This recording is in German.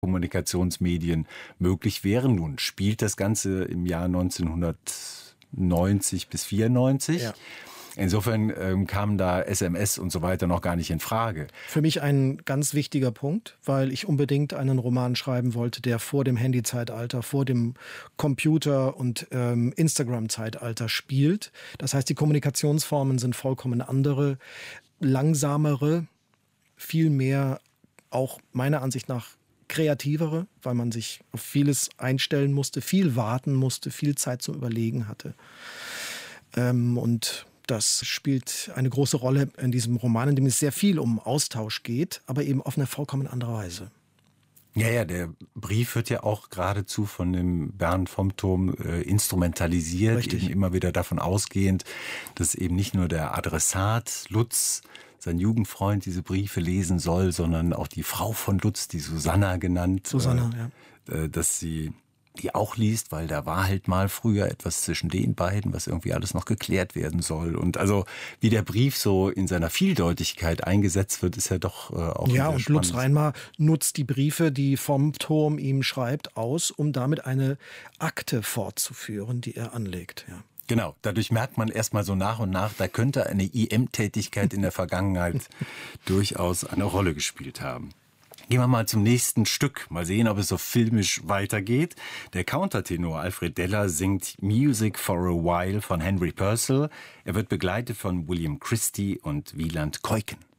Kommunikationsmedien möglich wären. Nun spielt das Ganze im Jahr 1990 bis 94. Ja. Insofern kamen da SMS und so weiter noch gar nicht in Frage. Für mich ein ganz wichtiger Punkt, weil ich unbedingt einen Roman schreiben wollte, der vor dem Handyzeitalter, vor dem Computer- und Instagram-Zeitalter spielt. Das heißt, die Kommunikationsformen sind vollkommen andere, langsamere, viel mehr auch meiner Ansicht nach kreativere, weil man sich auf vieles einstellen musste, viel warten musste, viel Zeit zum Überlegen hatte. Und das spielt eine große Rolle in diesem Roman, in dem es sehr viel um Austausch geht, aber eben auf eine vollkommen andere Weise. Ja, der Brief wird ja auch geradezu von dem Bernd vom Turm instrumentalisiert, Richtig. eben immer wieder davon ausgehend, dass eben nicht nur der Adressat Lutz, sein Jugendfreund, diese Briefe lesen soll, sondern auch die Frau von Lutz, die Susanna genannt, dass sie die auch liest, weil da war halt mal früher etwas zwischen den beiden, was irgendwie alles noch geklärt werden soll. Und also wie der Brief so in seiner Vieldeutigkeit eingesetzt wird, ist ja doch auch ja, und spannend. Lutz Reinmar nutzt die Briefe, die vom Turm ihm schreibt, aus, um damit eine Akte fortzuführen, die er anlegt. Ja. Genau, dadurch merkt man erstmal so nach und nach, da könnte eine IM-Tätigkeit in der Vergangenheit durchaus eine Rolle gespielt haben. Gehen wir mal zum nächsten Stück. Mal sehen, ob es so filmisch weitergeht. Der Countertenor Alfred Deller singt Music for a While von Henry Purcell. Er wird begleitet von William Christie und Wieland Keuken.